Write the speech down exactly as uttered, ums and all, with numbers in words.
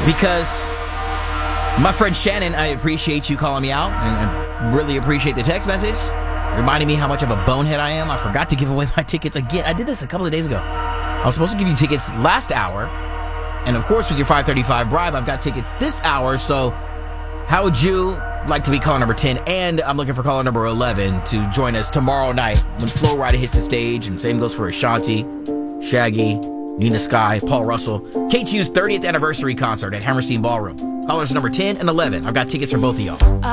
because my friend Shannon, I appreciate you calling me out, and I really appreciate the text message, reminding me how much of a bonehead I am. I forgot to give away my tickets again. I did this a couple of days ago. I was supposed to give you tickets last hour, and of course with your five thirty-five bribe, I've got tickets this hour, so how would you like to be caller number ten? And I'm looking for caller number eleven to join us tomorrow night when Flo Rida hits the stage, and same goes for Ashanti, Shaggy, Nina Sky, Paul Russell. K T U's thirtieth anniversary concert at Hammerstein Ballroom. Callers number ten and eleven. I've got tickets for both of y'all.